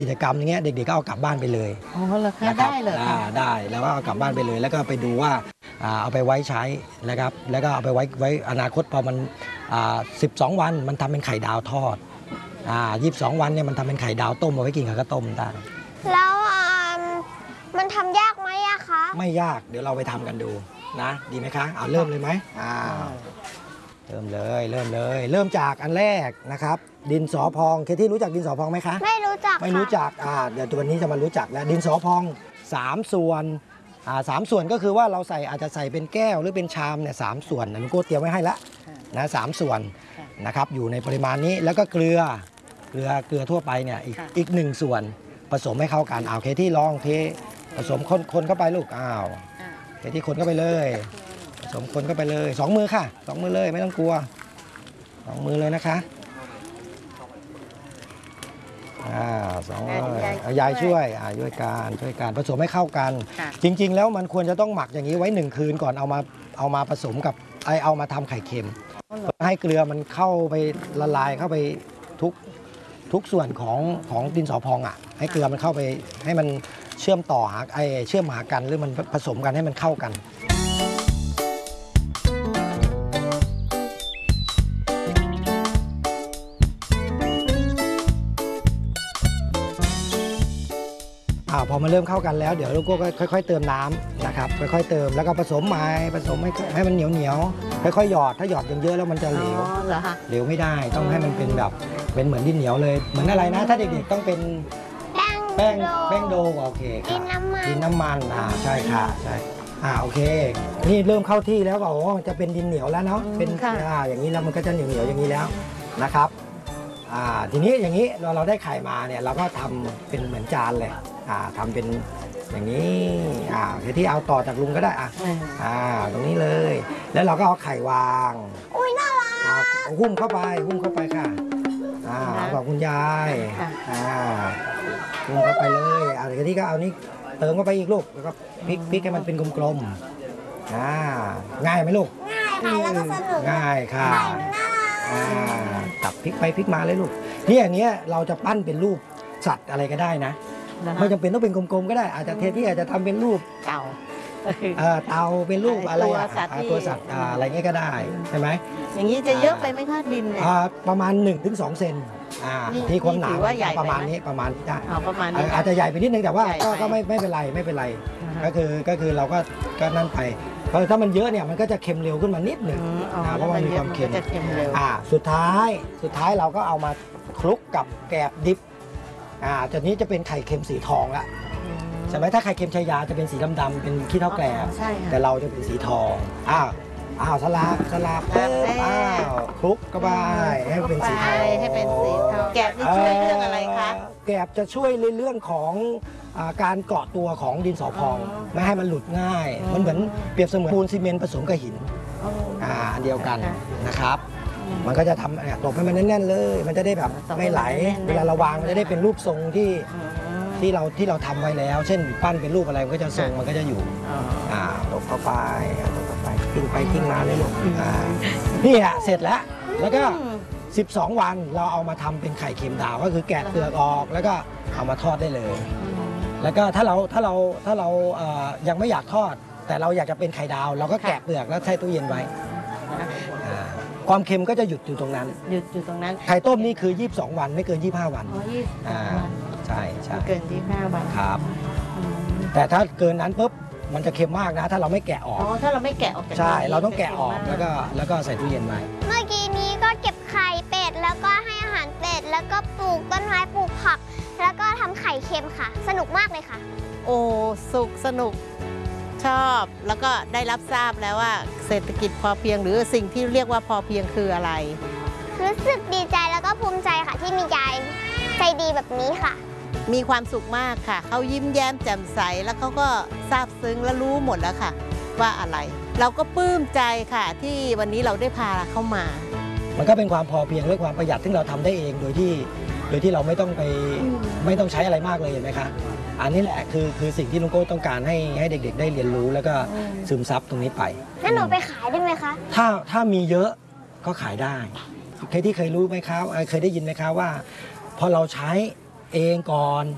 กิจกรรมอย่างเงี้ยเด็กๆก็เอากลับบ้านไปเลยอ๋อเหรอคะได้เลยได้แล้วก็เอากลับบ้านไปเลยแล้วก็ไปดูว่าเอาไปไว้ใช้นะครับแล้วก็เอาไปไว้อนาคตพอมัน12 วันมันทำเป็นไข่ดาวทอด22 วันเนี่ยมันทำเป็นไข่ดาวต้มเอาไว้กินกับข้าวต้มได้แล้วมันทำยากไหมอะคะไม่ยากเดี๋ยวเราไปทำกันดูนะดีไหมคะเริ่มเลยไหมเริ่มเลยเริ่มจากอันแรกนะครับดินสอพองเคที่รู้จักดินสอพองไหมคะไม่รู้จักไม่รู้จักเดี๋ยวตัวนี้จะมารู้จักแล้วดินสอพอง3 ส่วน3 ส่วนก็คือว่าเราอาจจะใส่เป็นแก้วหรือเป็นชามเนี่ย3 ส่วนลุงโก้เตรียมไว้ให้แล้วนะ3 ส่วนนะครับอยู่ในปริมาณนี้แล้วก็เกลือทั่วไปเนี่ยอีก1 ส่วนผสมให้เข้ากันเคที่ลองเทผสมคนเข้าไปลูกเคที่คนเข้าไปเลยผสมคนเข้าไปเลย2 มือค่ะ2 มือเลยไม่ต้องกลัว2 มือเลยนะคะ2 มือยายช่วยการผสมให้เข้ากันจริงๆแล้วมันควรจะต้องหมักอย่างนี้ไว้1 คืนก่อนเอามาผสมกับเอามาทำไข่เค็มให้เกลือมันเข้าไปละลายเข้าไปทุกส่วนของดินสอพองให้เกลือมันเข้าไปให้มันเชื่อมต่อเชื่อมหากันหรือมันผสมกันให้มันเข้ากันพอมันเริ่มเข้ากันแล้วเดี๋ยวลูกก็ค่อยๆเติมน้ำนะครับค่อยๆเติมแล้วก็ผสมให้มันเหนียวค่อยๆหยอดถ้าหยอดเยอะๆแล้วมันจะเหลวเหลวไม่ได้ต้องให้มันเป็นแบบเป็นเหมือนดินเหนียวเลยเหมือนอะไรนะถ้าเด็กๆต้องเป็นแป้งโดโอเคค่ะดินน้ำมันใช่ค่ะใช่โอเคนี่เริ่มเข้าที่แล้วก็จะเป็นดินเหนียวแล้วเนาะเป็นอย่างนี้แล้วมันก็จะเหนียวอย่างนี้แล้วนะครับทีนี้อย่างนี้เราได้ไข่มาเนี่ยเราก็ทำเป็นเหมือนจานเลยทำเป็นอย่างนี้ที่เอาต่อจากลุงก็ได้ตรงนี้เลยแล้วเราก็เอาไข่วางอุ้ยน่ารักหุ้มเข้าไปค่ะขอบคุณยายหุ้มเข้าไปเลยที่ก็เอานี่เติมเข้าไปอีกลูกแล้วก็พลิกให้มันเป็นกลมๆง่ายไหมลูกง่ายค่ะแล้วก็สนุกง่ายค่ะตับพลิกไปพลิกมาเลยลูกนี่อย่างเงี้ยเราจะปั้นเป็นรูปสัตว์อะไรก็ได้นะไม่จำเป็นต้องเป็นกลมๆก็ได้อาจจะที่อาจจะทำเป็นรูปเต่าเป็นรูปอะไรตัวสัตว์อะไรเงี้ยก็ได้ใช่ไหมอย่างนี้จะเยอะไปไหมคะดินประมาณ 1-2 เซนที่ความหนาประมาณนี้ได้อาจจะใหญ่ไปนิดนึงแต่ว่าก็ไม่เป็นไรก็คือเราก็นั่นไปเพราะถ้ามันเยอะเนี่ยมันก็จะเค็มเร็วขึ้นมานิดหนึ่งเพราะมันมีความเค็มสุดท้ายเราก็เอามาคลุกกับแกบดิบจากนี้จะเป็นไข่เค็มสีทองละใช่ไหมถ้าไข่เค็มชายาจะเป็นสีดำๆเป็นขี้เถ้าแกลบแต่เราจะเป็นสีทองสลับคลุกก็ไปให้เป็นสีทองแกบนี่ช่วยเรื่องอะไรคะแกบจะช่วยในเรื่องของการเกาะตัวของดินสอพองไม่ให้มันหลุดง่ายมันเหมือนเปรียบเสมือนปูนซีเมนต์ผสมกับหินอันเดียวกันนะครับมันก็จะทำตบให้มันแน่นๆเลยมันจะได้แบบไม่ไหลเวลาเราวางมันจะได้เป็นรูปทรงที่เราทำไว้แล้วเช่นปั้นเป็นรูปอะไรมันก็จะทรงมันก็จะอยู่ตบเข้าไปทิ้งไปทิ้งมาเลยลูกนี่เสร็จแล้วก็12 วันเราเอามาทำเป็นไข่เค็มดาวก็คือแกะเปลือกออกแล้วก็เอามาทอดได้เลยแล้วก็ถ้าเรายังไม่อยากทอดแต่เราอยากจะเป็นไข่ดาวเราก็แกะเปลือกแล้วใส่ตู้เย็นไว้ความเค็มก็จะหยุดอยู่ตรงนั้นไข่ต้มนี่คือ22 วันไม่เกิน25 วันใช่เกิน25 วันครับแต่ถ้าเกินนั้นปุ๊บมันจะเค็มมากนะถ้าเราไม่แกะออกถ้าเราไม่แกะออกใช่เราต้องแกะออกแล้วก็ใส่ตู้เย็นไว้เมื่อกี้นี้ก็เก็บไข่เป็ดแล้วก็ให้อาหารเป็ดแล้วก็ปลูกต้นไม้ปลูกผักแล้วก็ทำไข่เค็มค่ะสนุกมากเลยค่ะสนุกชอบแล้วก็ได้รับทราบแล้วว่าเศรษฐกิจพอเพียงหรือสิ่งที่เรียกว่าพอเพียงคืออะไรรู้สึกดีใจแล้วก็ภูมิใจค่ะที่มียายใจดีแบบนี้ค่ะมีความสุขมากค่ะเขายิ้มแย้มแจ่มใสแล้วเขาก็ซาบซึ้งและรู้หมดแล้วค่ะว่าอะไรเราก็ปลื้มใจค่ะที่วันนี้เราได้พาเข้ามามันก็เป็นความพอเพียงและความประหยัดที่เราทำได้เองโดยที่เราไม่ต้องใช้อะไรมากเลยเห็นไหมคะอันนี้แหละคือสิ่งที่ลุงโก้ต้องการให้เด็กๆได้เรียนรู้แล้วก็ซึมซับตรงนี้ไปงั้นหนูไปขายได้ไหมคะถ้ามีเยอะก็ขายได้เคยรู้ไหมครับเคยได้ยินไหมครับว่าพอเราใช้เองก่อน